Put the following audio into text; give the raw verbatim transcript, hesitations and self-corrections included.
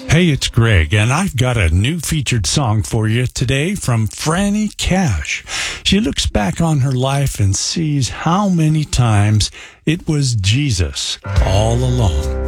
Hey, it's Greg, and I've got a new featured song for you today from Franny Cash. She looks back on her life and sees how many times it was Jesus all along.